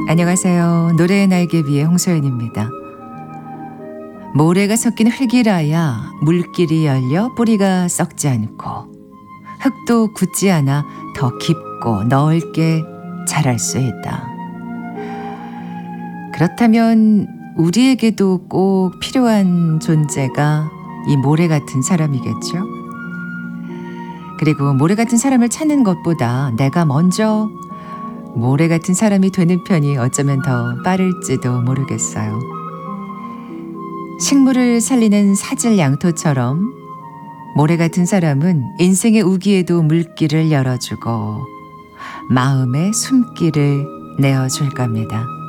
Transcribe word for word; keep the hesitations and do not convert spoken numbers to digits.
안녕하세요. 노래의 날개 위의 홍소연입니다. 모래가 섞인 흙이라야 물길이 열려 뿌리가 썩지 않고 흙도 굳지 않아 더 깊고 넓게 자랄 수 있다. 그렇다면 우리에게도 꼭 필요한 존재가 이 모래 같은 사람이겠죠? 그리고 모래 같은 사람을 찾는 것보다 내가 먼저 모래 같은 사람이 되는 편이 어쩌면 더 빠를지도 모르겠어요. 식물을 살리는 사질 양토처럼 모래 같은 사람은 인생의 우기에도 물길을 열어주고 마음의 숨길을 내어줄 겁니다.